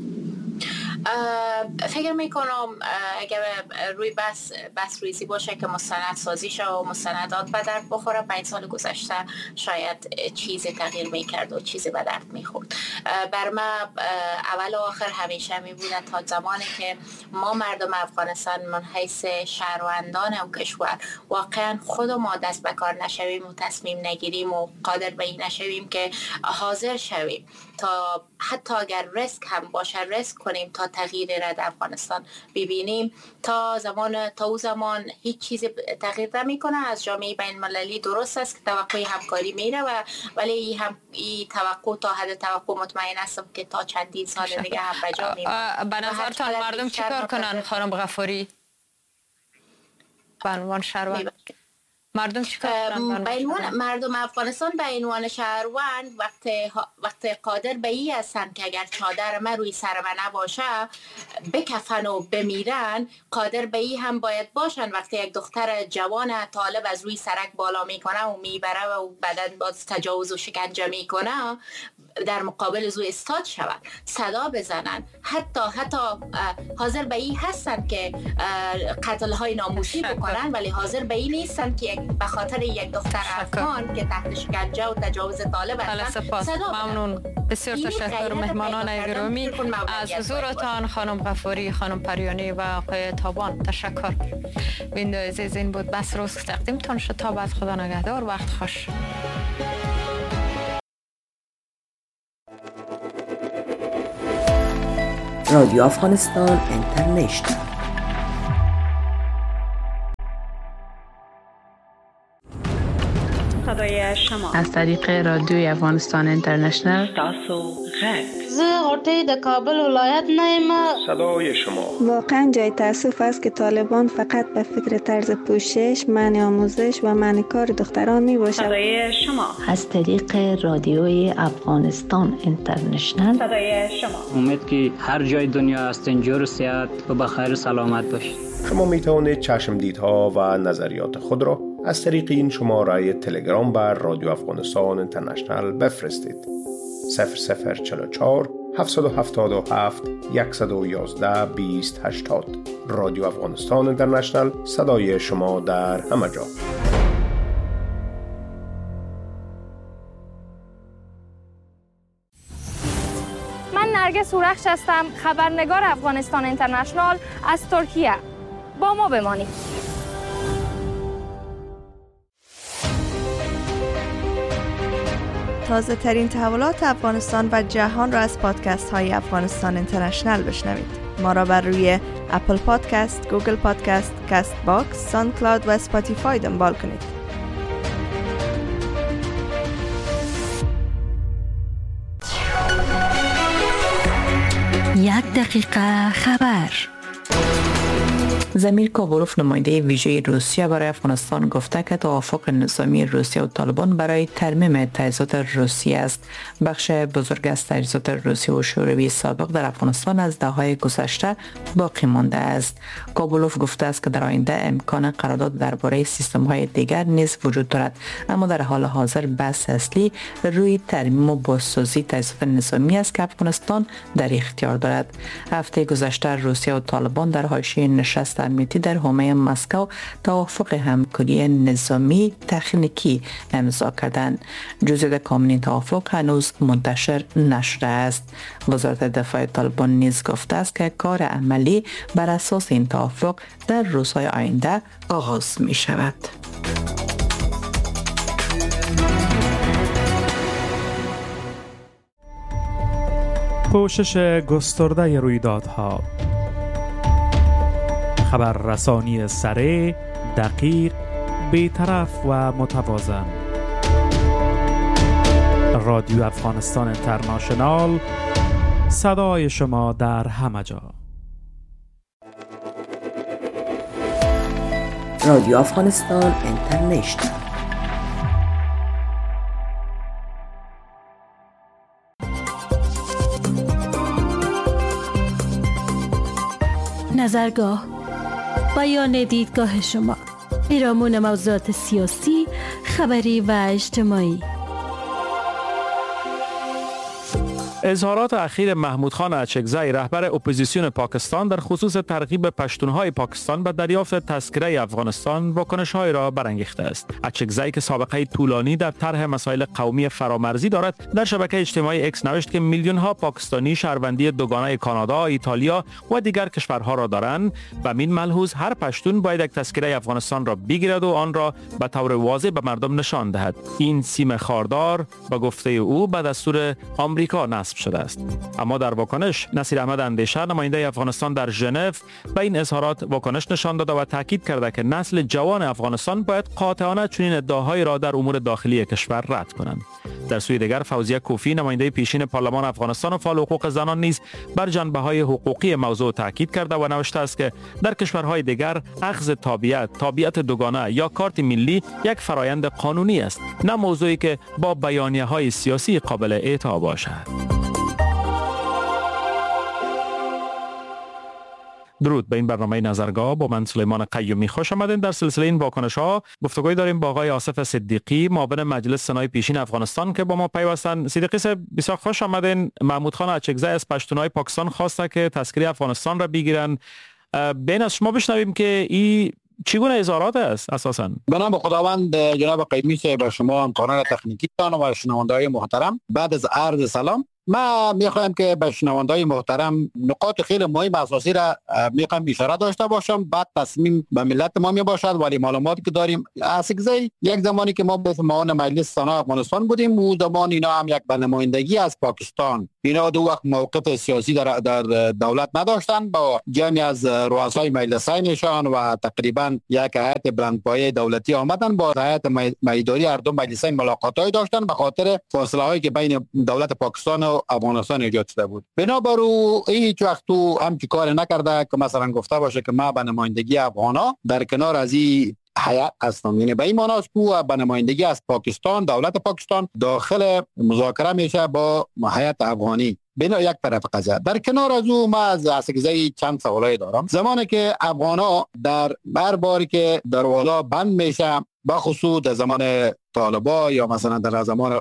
A: فکر میکنم اگر روی بس بس ریزی باشه که مستند سازی شه و مستندات به درد بخوره، پنج سال گذشته شاید چیزی تغییر میکرد و چیزی به درد میخورد. بر ما اول و آخر همیشه میبوده تا زمانی که ما مردم افغانستان من حیث شهروندان و کشور واقعا خود ما دست به کار نشویم و تصمیم نگیریم و قادر به این نشویم که حاضر شویم تا حتی اگر ریسک هم باشه ریسک کنیم تا تغییر را در افغانستان ببینیم، تا زمان تا او زمان هیچ چیزی تغییر نمیکنه. از جامعه بین المللی درست است که توقع همکاری میره و ولی این هم این توقع تا حد توقع مطمئن هستم که تا چندین سال دیگه هم بجا میمونه.
B: به نظرتان مردم چیکار کنن خانم غفاری؟ به عنوان شهروند مردم چیکار کنن؟
A: به عنوان مردم افغانستان به عنوان شهروند وقتی وقتی قادر به این هستند که اگر چادر ما روی سر ما نباشه بکفن و بمیرن، قادر به این هم باید باشن وقتی یک دختر جوان طالب از روی سرک بالا میکنه و میبره و بعدن باز تجاوز و شکنجه میکنه در مقابل زو استاد شود، صدا بزنن. حتی حتی حاضر به این هستن که قتل های ناموسی بکنن، ولی حاضر به این نیستن که به خاطر یک دختر افغان که تحت شکنجه و تجاوز طالب هستن صدا
B: ممنون. بسیار تشکر مهمانان گرامی از حضورتان، خانم غفاری، خانم پریانی و آقای تابان. تشکر. بیننده عزیز، این بود بس روز که تقدیمتان شد. تا بعد، خدا نگهدار، وقت خوش.
E: رادیو افغانستان اینترنشنال.
F: صدای شما
G: از طریق رادیوی افغانستان اینترنشنال.
F: تاسو غږ
H: زه غوټۍ د کابل ولایت نه یم.
I: صدای شما
J: واقعا جای تأسف است که طالبان فقط به فکر طرز پوشش، منع آموزش و منع کار دختران می باشد.
F: صدای شما
K: از طریق رادیوی افغانستان اینترنشنال.
F: صدای شما
L: امید که هر جای دنیا هستین جور و صحت و بخیر و سلامت باشید.
I: شما می توانید چشمدیدها و نظریات خود را از طریق این شماره تلگرام بر رادیو افغانستان اینترنشنال بفرستید. صفر صفر چهل و چهار هفتصد و هفتاد و هفت صد و یازده بیست هشتاد. رادیو افغانستان اینترنشنال، صدای شما در همه جا.
M: من نرگس هورخش هستم، خبرنگار افغانستان اینترنشنال از ترکیه. با ما بمانید.
N: تازه ترین تحولات افغانستان و جهان را از پادکست های افغانستان اینترنشنال بشنوید. ما را بر روی اپل پادکست، گوگل پادکست، کاست باکس، ساوند کلاود و اسپاتیفای دنبال کنید.
O: یک دقیقه خبر.
P: زمیر کابولوف، نماینده ویژه روسیه برای افغانستان، گفته که توافق نظامی روسیه و طالبان برای ترمیم تجهیزات روسیه است. بخش بزرگ از تجهیزات روسیه و شوروی سابق در افغانستان از دهه‌های گذشته باقی مانده است. کابولوف گفته است که در آینده امکان قرارداد درباره سیستم‌های دیگر نیز وجود دارد، اما در حال حاضر بحث اصلی روی ترمیم و بازسازی تجهیزات نظامی است که افغانستان در اختیار دارد. هفته گذشته روسیه و طالبان در حاشیه نشست امنیتی در حومه مسکو توافق همکاری نظامی تکنیکی امضا کردند. جزئیات کامل این توافق هنوز منتشر نشده است. وزارت دفاع طالبان نیز گفته است که کار عملی بر اساس این توافق در روزهای آینده آغاز می شود.
Q: پوشش گسترده رویدادها، خبررسانی سریع، دقیق، بی‌طرف و متوازن. رادیو افغانستان اینترنشنال، صدای شما در همه جا.
E: رادیو افغانستان اینترنشنال.
O: نظرگاه، بیان دیدگاه شما، پیرامون موضوعات سیاسی، خبری و اجتماعی.
Q: اظهارات اخیر محمود خان اچکزی، رهبر اپوزیسیون پاکستان، در خصوص ترغیب پشتونهای پاکستان به دریافت تذکره افغانستان واکنش‌های را برانگیخته است. اچکزی که سابقه طولانی در طرح مسائل قومی فرامرزی دارد، در شبکه اجتماعی اکس نوشت که میلیون‌ها پاکستانی شهروندی دوگانه کانادا، ایتالیا و دیگر کشورها را دارند و من ملحوظ هر پشتون باید یک تذکره افغانستان را بگیرد و آن را به طور واضح به مردم نشان دهد. این سیم خاردار به گفته او به دستور آمریکا نصب شده است. اما در واکنش، نصیر احمد اندیشه، نماینده افغانستان در ژنو، به این اظهارات واکنش نشان داده و تاکید کرده که نسل جوان افغانستان باید قاطعانه چنین ادعاهایی را در امور داخلی کشور رد کنند. در سوی دیگر فوزیه کوفی نماینده پیشین پارلمان افغانستان و فعال حقوق زنان نیز بر جنبه‌های حقوقی موضوع تاکید کرده و نوشته است که در کشورهای دیگر اخذ تابعیت، تابعیت دوگانه یا کارت ملی یک فرایند قانونی است، نه موضوعی که با بیانیه‌های سیاسی قابل اعطا باشد. درود به این برنامه نظرگاه با من سلیمان قیومی. خوش آمدین. در سلسله این واکنش ها گفتگوی داریم با آقای آصف صدیقی، معاون مجلس سنای پیشین افغانستان که با ما پیوستن. صدیقی صاحب بسیار خوش آمدین. محمود خان اچکزی از پشتونای پاکستان خواسته که تذکره افغانستان را بگیرن. بین از شما بشنویم که این چگونه اظهارات است اساساً؟
R: به نام خداوند. جناب قیومی صاحب و شما همکاران تکنیکی و شنونده‌های محترم، بعد از عرض سلام ما میخوایم که به شنونده‌های محترم نقاط خیلی مهم اساسی را میخوایم اشاره داشته باشم، بعد تصمیم به ملت ما می باشد. ولی معلوماتی که داریم اسکزی یک زمانی که ما به معاون مجلس سنا افغانستان بودیم، اون زمان اینا هم یک به نمایندگی از پاکستان، اینا دو وقت موقف سیاسی در, در دولت نداشتن، با جمعی از رؤسای مجلسینشان و تقریبا یک هیئت بلندپایه دولتی آمدن، با هیئت میدانی هر دو مجلسین ملاقات‌های داشتن به خاطر فاصله‌هایی که بین دولت پاکستان و افغانستان ایجاد شده بود. بنابراین هیچ وقت تو هم چی کار نکرده که مثلا گفته باشه که ما به نمایندگی افغانا در کنار از این حیات هستم. یعنی به این معنی است که به نمایندگی از پاکستان، دولت پاکستان داخل مذاکره میشه با حیات افغانی. بنا یک طرف قضیه. در کنار از او ما از اسکزی چند سوالای دارم. زمانی که افغانا در هر باری که دروازه بند میشه، بخصوص در زمان طالبا یا مثلا در زمان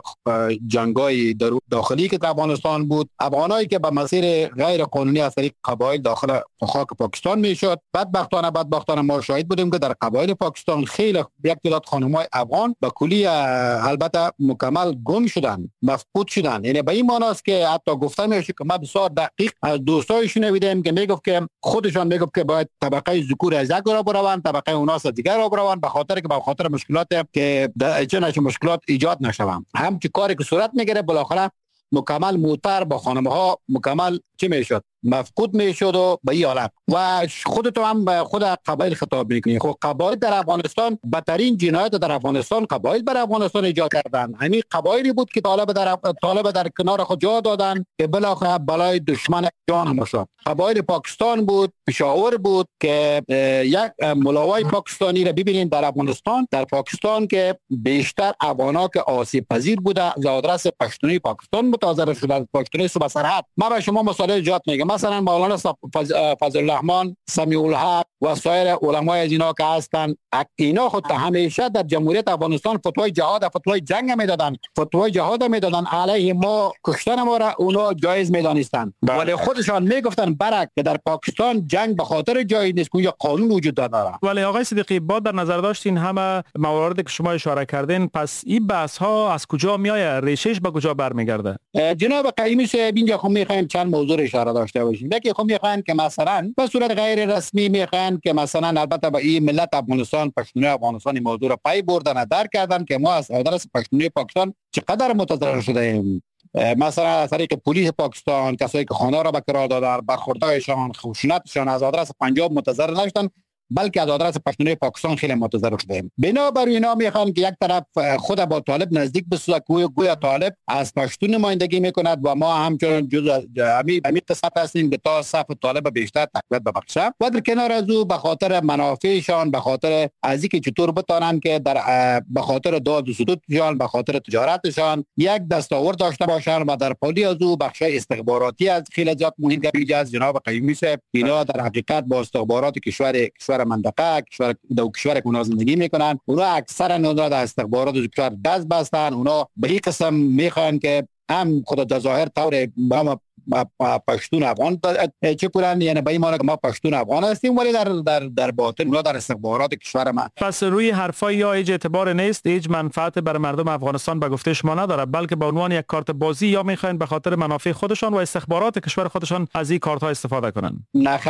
R: جنگای داخلی که در افغانستان بود، افغانایی که به مسیر غیر قانونی از طریق قبایل داخل خاک پاکستان میشد، بدبختانه بدبختانه ما شاهد بودیم که در قبایل پاکستان خیلی یک تعداد خانم‌های افغان به کلی البته مکمل گم شدن، مفقود شدن. یعنی به این معنی است که حتی گفته میشه که ما بسیار دقیق از دوستای شنیدیم که میگفت که خودشان میگفت که باید طبقه ذکور از یک را بروند، طبقه اوناس دیگر را بروند، به خاطر که به خاطر مشکلات که چه مشکلات ایجاد نشوند. هم چه کاری که صورت میگیره بالاخره مکمل موتر با خانم ها مکمل چی میشد؟ مفقود میشد و به این حالت. و خودتو هم به خود قبایل خطاب میکنی. خب قبایل در افغانستان بدترین جنایت در افغانستان قبایل بر افغانستان ایجاد کردن. همین قبایلی بود که طالب در طالب در کنار خود جا دادن که بالاخره بلای دشمن جان هم شد. قبایل پاکستان بود، پشاور بود که یک ملاوای پاکستانی را ببینید در افغانستان، در پاکستان که بیشتر افغانا که آسیب پذیر بوده از آدرس پشتونی پاکستان متاثر شده، پشتونی صوبه سرحد. ما به شما مثال جات میگم، مثلا مولانا فضل الرحمن، سمیع الحق و سایر علمای از اینا که هستن، اینا خود همیشه در جمهوریت افغانستان فتوای جهاد، فتوای جنگ میدادن، فتوای جهاد میدادن علیه ما، کشتن ما را اونا جایز میدانستن. ولی خودشان میگفتن برک که در پاکستان جنگ به خاطر جایی نیست که قانون وجود داره.
Q: ولی آقای صدیقی با در نظر داشتین همه مواردی که شما اشاره کردین، پس این بحث ها از کجا میآید؟ ریشش به کجا برمیگرده؟
R: جناب قیومی صاحب اینجا خب میخوایم چند موضوع اشاره داشته باشیم. یکی خب میخواین که مثلا به صورت غیر رسمی میخواین که مثلا البته به این ملت افغانستان، پشتونی افغانستان موضوع را پای بردن و درک کردن که ما از آدرس پشتونی پاکستان چقدر متضرر شده ایم. مثلا از طریق پلیس پاکستان کسایی که خانه را به کرا دادن، برخوردهایشان، خشونتشان از آدرس پنجاب متضرر نشدن، بلکه از آدرس پشتونی پاکستان خیلی متضرر شدیم. بنابراین اینا میخوان که یک طرف خود با طالب نزدیک بسازه، گویا گویا طالب از پشتون نمایندگی میکند و ما همچنان جزء همین همین قسمت هستیم که تا صف طالب بیشتر تقویت ببخشه. و در کنار از او به خاطر منافعشان، به خاطر از اینکه چطور بتانن که در به خاطر داد و ستودشان، به خاطر تجارتشان یک دستاورد داشته باشن و در پالی از او بخش استخباراتی از خیلی زیاد مهم که از جناب قیومی صاحب اینا در حقیقت با استخبارات کشور کشور منطقه کشور دو کشور که اونا زندگی میکنن، اونا اکثرا اونا در استخبارات کشور دست بستن. اونا به این قسم میخوان که هم خود در ظاهر طور ما پشتون افغان چه کنن، یعنی به این معنی که ما پشتون افغان هستیم، ولی در در در باطن اونا در استخبارات کشور ما.
Q: پس روی حرفای یا هیچ اعتبار نیست، هیچ منفعت برای مردم افغانستان به گفته شما نداره، بلکه به عنوان یک کارت بازی یا میخواین به خاطر منافع خودشان و استخبارات کشور خودشان از این کارت ها استفاده کنن؟
R: نه خیر،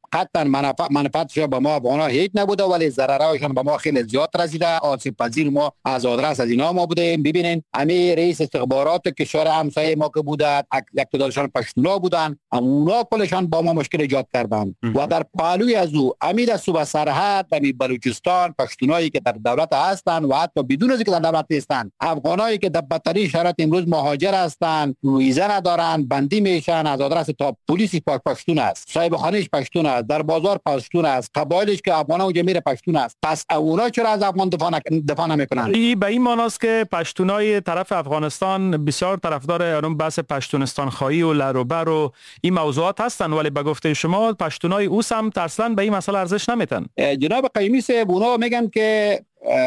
R: قطعا منفعت منفعتش به ما افغان ها هیچ نبوده، ولی ضررهایشان به ما خیلی زیاد رسیده. آسیب پذیر ما از آدرس از اینا ما بودیم. ببینین امی رئیس استخبارات کشور همسایه ما که بودند، یک تعدادشان پشتونا بودن، اونا کلشان با ما مشکل ایجاد کردند. و در پهلوی از او امید از صوبه سرحد امی بلوچستان پشتونایی که در دولت هستند و حتی بدون از اینکه در دولت نیستند، افغانایی که در بدترین شرایط امروز مهاجر هستند، ویزا ندارند، بندی میشن. از آدرس تا پلیسی پاک پشتون است، صاحب خانه‌اش پشتون است، در بازار پشتون است، قبایلش که افغانا اونجا میره پشتون است. پس اونا چرا از افغان دفاع نک... دفاع نمیکنن؟
Q: این به این معناست که پشتونای طرف افغانستان بسیار طرفدار اون بحث پشتونستان خواهی و لروبر و این موضوعات هستن، ولی به گفته شما پشتونای او سمت اصلا به این مسئله ارزش نمیتن.
R: جناب قیمی صاحب اونا میگن که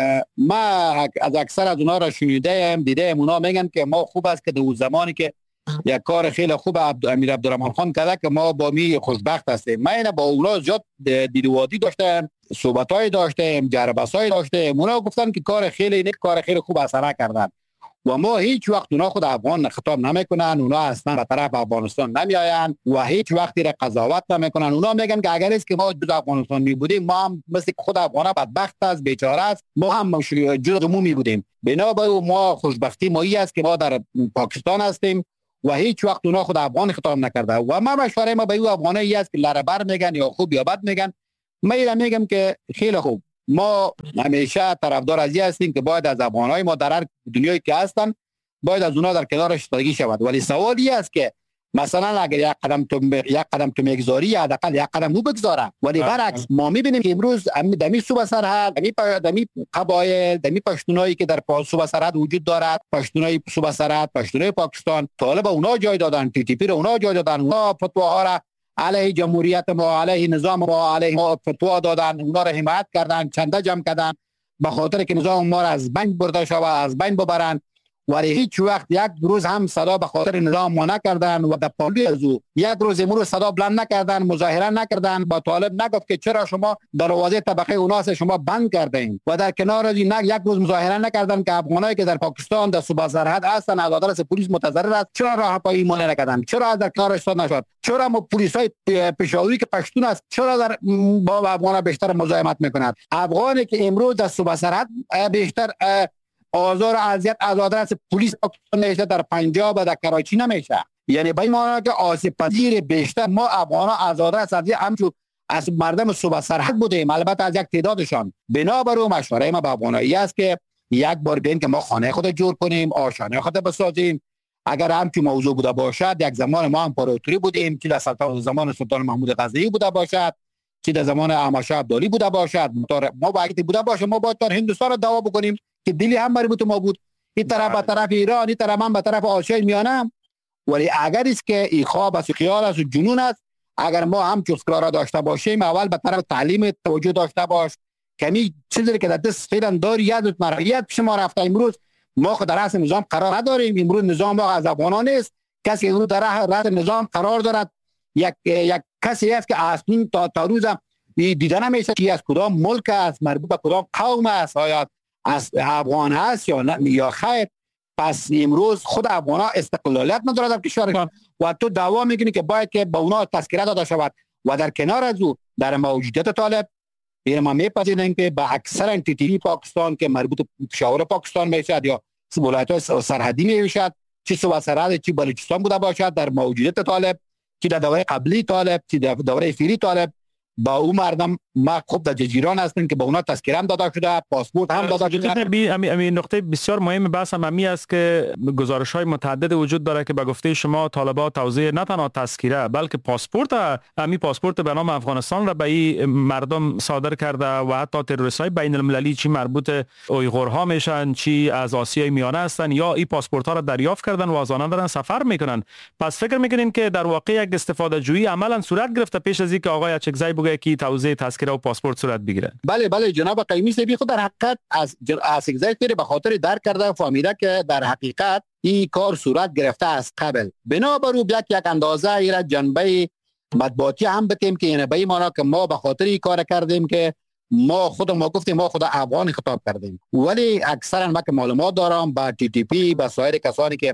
R: ما از اکثر از اونا را شنیدم دیدم، اونا میگن که ما خوب است که در زمانی که یک کار خیلی خوب عبد امیر عبدالرحمن خان کرده که ما با می خوشبخت هستیم. من با اونا زیاد دیدوادی داشتم، صحبتای داشتم، جربسای داشتم. اونا گفتن که کار خیلی نیک، کار خیلی خوب اثر کردن و ما هیچ وقت اونا خود افغان خطاب نمیکنن، اونا اصلا به طرف افغانستان نمیآیند و هیچ وقتی را قضاوت نمیکنن. اونا میگن که اگر است که ما جز افغانستان می بودیم، ما هم مثل خود افغانا بدبخت است، بیچاره است، ما هم جز مو می بودیم. بنابراین ما خوشبختی ما ای است که ما در پاکستان هستیم و هیچ وقت اونا خود افغان خطاب نکرده. و ما مشوره ما به او افغانایی است که لربر میگن یا خوب یا بد میگن، ما اینا میگم که خیلی خوب. ما همیشه طرفدار از این هستیم که باید از افغانای ما در هر دنیایی که هستن باید از اونا در کنارش ایستادگی شود. ولی سوالی است که مثلا اگر یک قدم تو یک قدم تو میگذاری، حداقل یک قدم او بگذاره. ولی برعکس ما میبینیم که امروز دمی صوبه سرحد، دمی دمی قبایل، دمی پشتونایی که در صوبه سرحد وجود دارد، پشتونای صوبه سرحد، پشتونای پاکستان، طالب اونا جای دادن، تی تی پی رو اونا جای دادن، اونا فتواها را علیه جمهوریت ما، علیه نظام ما، علیه ما فتوا دادن، اونا را حمایت کردن، چنده جمع کردن به خاطر که نظام ما را از بین برده شود، از بین ببرن. ولی هیچ وقت یک روز هم صدا به خاطر نظام ما نکردن و در پالوی از او یک روز امروز صدا بلند نکردن، مظاهره نکردن. با طالب نگفت که چرا شما دروازه طبقه اوناس شما بند کردین و در کنار از این یک روز مظاهره نکردن که افغانایی که در پاکستان در صوبه سرحد هستن از آدرس پلیس متضرر است، چرا راه پای ایمان نکردن؟ چرا از در کنار ایستاد نشد؟ چرا ما پلیسای پشاوری که پشتون است چرا در با افغانا بیشتر مزاحمت میکنند؟ افغانی که امروز در صوبه سرحد بیشتر آزار و اذیت از آدرس پلیس نمیشه، در پنجاب و در کراچی نمیشه. یعنی به این معنی که آسیب پذیر بیشتر ما افغانا از آدرس از همچون از مردم صوبه سرحد بودیم، البته از یک تعدادشان. بنابراین مشوره ما به افغانایی است که یک بار بین که ما خانه خود جور کنیم، آشانه خود بسازیم. اگر همچون موضوع بوده باشد، یک زمان ما امپراتوری بودیم که در سلطنت زمان سلطان محمود غزنوی بوده باشد، که در زمان احمد شاه ابدالی بوده باشد، ما باید بوده باشه ما باید تا هندوستان رو دعوا بکنیم که دلی هم مربوط ما بود، این طرف به طرف ایران، این طرف هم به طرف آسیای میانه. ولی اگر است که این خواب است، خیال است و جنون است، اگر ما هم چوسکلا را داشته باشیم، اول به طرف تعلیم توجه داشته باش. کمی چیزی که در دست فعلا داری یادت مرایت پیش ما رفته. امروز ما خود در رأس نظام قرار نداریم. امروز نظام ما از افغانان نیست. کسی امروز در رأس نظام قرار دارد یک یک کسی است که اصلا تا تا روز دیدن نمیشه که از کدام ملک است، مربوط به کدام قوم است، آیا از افغان هست یا نه یا خیر. پس امروز خود افغانا استقلالیت ندارد در کشورشان و تو دعوا میکنی که باید که به اونا تذکره داده شود. و در کنار از او در موجودیت طالب این ما میپذیریم که به اکثر انتیتی پاکستان که مربوط به پشاور پاکستان میشد یا ولایت‌های سرحدی میشد، چه صوبه سرحد چه بلوچستان بوده باشد، در موجودیت طالب که در دوره قبلی طالب که در دوره فعلی طالب با او مردم ما خوب در جزیران هستند که به اونا تذکره هم داده شده، پاسپورت هم داده شده.
Q: همین نقطه بسیار مهم بحث هم همی است که گزارش های متعدد وجود داره که به گفته شما طالبان توزیع نه تنها تذکره بلکه پاسپورت، همین پاسپورت به نام افغانستان را به این مردم صادر کرده و حتی تروریست های بین المللی چی مربوط اویغورها میشن چی از آسیای میانه هستن یا این پاسپورت ها را دریافت کردن و از آنها دارن سفر میکنن. پس فکر میکنین که در واقع یک استفاده جویی عملا صورت گرفته پیش از اینکه آقای اچکزی بگه کی توزیع تذکره و پاسپورت صورت بگیره؟
R: بله بله جناب قیمی صاحب خود در حقیقت از اچکزی پیری به خاطر درک کرده فهمیده که در حقیقت این کار صورت گرفته از قبل. بنابراین یک یک اندازه ایرا جنبه مطبوعاتی هم بتیم که یعنی به این معنی که ما به خاطر این کار کردیم که ما خود ما گفتیم ما خود افغان خطاب کردیم. ولی اکثرا ما که معلومات دارم با تی تی پی با سایر کسانی که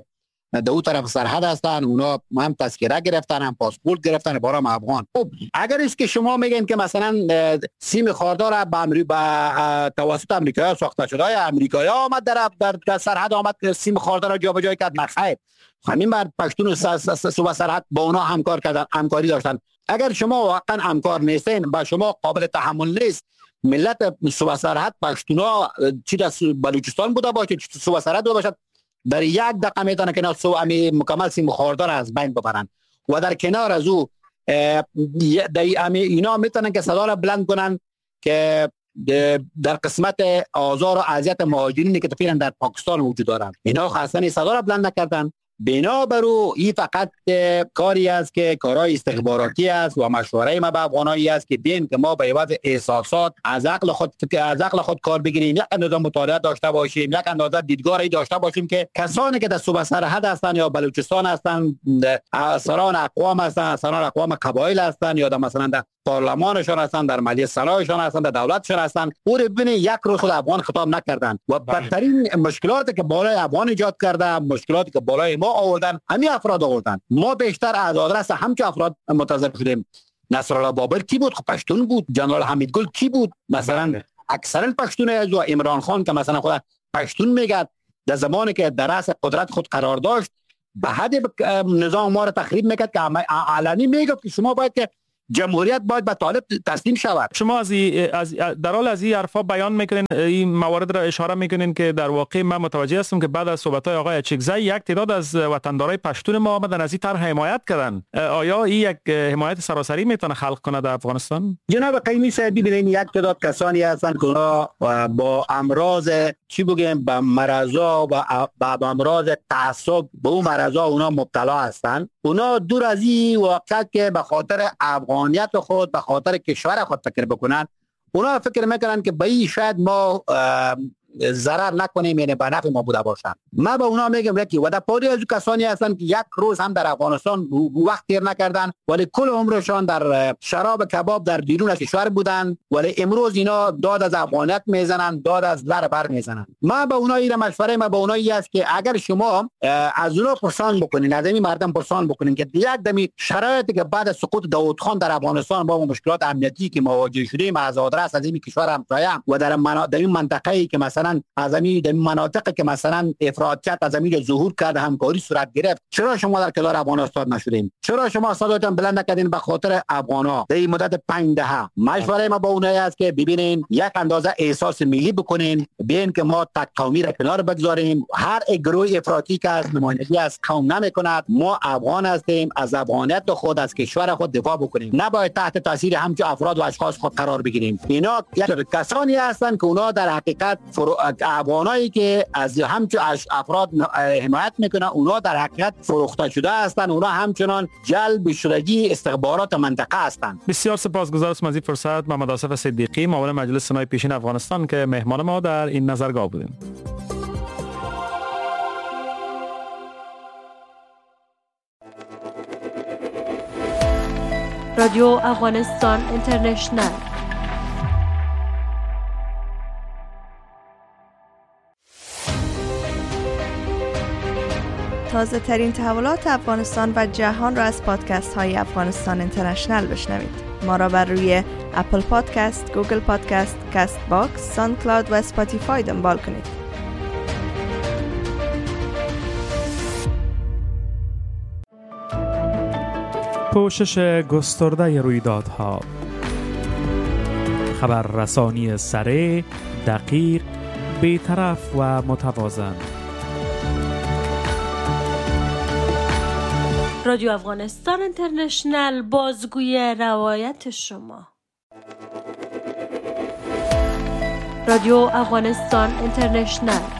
R: در اون طرف سرحد هستن، اونا هم تذکره گرفتن، هم پاسپورت گرفتن برام افغان. خب اگر است که شما میگین که مثلا سیم خاردار به امریکا توسط امریکایی ساخته شده، امریکایی آمد در در سرحد آمد سیم خاردار را جابجا کرد، مخیر همین بر پشتون صوبه سرحد با اونا همکار کردن، همکاری داشتن. اگر شما واقعا همکار نیستین، با شما قابل تحمل نیست ملت صوبه سرحد پشتونا چی در بلوچستان بوده باشه، چی صوبه سرحد بوده باشد، در یک دقیقه میتونه که صوبه مکمل سیم خاردار از بین ببرن و در کنار از او اینا میتونن که صدا را بلند کنن که در قسمت آزار و اذیت مهاجرینی که تفیرن در پاکستان وجود دارن، اینا خاصن صدا را بلند نکردن. بنابرو این فقط کاری است که کارهای استخباراتی است و مشوره ما به افغانایی است که بین که ما به عوض احساسات از عقل خود از عقل خود کار بگیریم، یک اندازه مطالعه داشته باشیم، یک اندازه دیدگاهی داشته باشیم که کسانی که در صوبه سرحد هستند یا بلوچستان هستند، سران اقوام هستند، سران اقوام قبایل هستند یا در مثلا در پارلمانشان هستند، در مجلس سنایشان هستند، در دولتشان هستند، او رو ببینید یک روز خود افغان خطاب نکردند و بدترین مشکلاتی که بالای افغان ایجاد کرده، مشکلاتی که بالای ما آوردن، همین افراد آوردن. ما بیشتر از آدرس همچه افراد متضرر شدیم. نصرالله بابر کی بود؟ پشتون بود. جنرال حمید گل کی بود؟ مثلا اکثرا پشتون است. و عمران خان که مثلا خود پشتون میگه، در زمانی که در رأس قدرت خود قرار داشت به حد نظام ما را تخریب میکرد که علنی میگه که شما باید که جمهوریت باید به طالب تسلیم شود.
Q: شما از, از در حال از این حرفا بیان میکنین، این موارد را اشاره میکنین که در واقع من متوجه هستم که بعد از صحبت‌های آقای اچکزی یک تعداد از وطندارای پشتون ما آمدن از این طرح حمایت کردن. آیا این یک حمایت سراسری میتونه خلق کنه در افغانستان؟
R: جناب قیمی صاحب ببینید یک تعداد کسانی هستن که اونا با امراض چی بگیم با مرضا و با امراض تعصب به اون مرضا اونا مبتلا هستن. اونا دور از این واقعیت که به خاطر افغانیت خود، به خاطر کشور خود فکر بکنن، اونا فکر میکنن که به این شاید ما ضرر نکنیم، یعنی به نفع ما بوده باشن. من به اونا میگم که و در پاری از کسانی هستن که یک روز هم در افغانستان وقت تیر نکردن ولی کل عمرشان در شراب کباب در بیرون از کشور بودن، ولی امروز اینا داد از افغانیت میزنن، داد از لر بر میزنن. من به اونا این مشوره ما به اونایی است که اگر شما از اونا پرسان بکنین، از این مردم پرسان بکنین که یک دمی شرایطی که بعد از سقوط داوود خان در افغانستان با مشکلات امنیتی که مواجه شدیم از آدرس از این کشور همسایه و در این منطقه‌ای که مثلا از این در مناطقی که مثلا افراطیت از این ظهور کرده همکاری صورت گرفت، چرا شما در کنار افغانستان نشدین؟ چرا شما صداتون بلند نکردین به خاطر افغانا؟ در این مدت پنج دهه مشوره ما با اونایی است که ببینین یک اندازه احساس ملی بکنین، ببین که ما تک قومی را کنار بگذاریم. هر گروه افراطی که از نمایندگی از قوم نمیکند، ما افغان هستیم، از افغانیت خود از کشور خود دفاع بکنیم، نباید تحت تاثیر همچون افراد و اشخاص خود قرار بگیریم. اینا یک کسانی هستند که اونا در حقیقت افغانایی که از همچون افراد حمایت میکنن، اونا در حقیقت فروخته شده هستند، اونا همچنان جلب شدگی استخبارات منطقه هستند.
Q: بسیار سپاسگزارم از این فرصت. محمد آصف صدیقی، معاون مجلس سنای پیشین افغانستان که مهمان ما در این نظرگاه بودیم.
O: رادیو افغانستان اینترنشنل.
N: تازه ترین تحولات افغانستان و جهان را از پادکست های افغانستان اینترنشنل بشنوید. ما را بر روی اپل پادکست، گوگل پادکست، کست باکس، ساند کلاود و اسپاتیفای دنبال کنید.
Q: پوشش گسترده رویدادها، خبررسانی سریع، دقیق، بی‌طرف و متوازن.
O: رادیو افغانستان اینترنشنل، بازگوی روایت شما. رادیو افغانستان اینترنشنل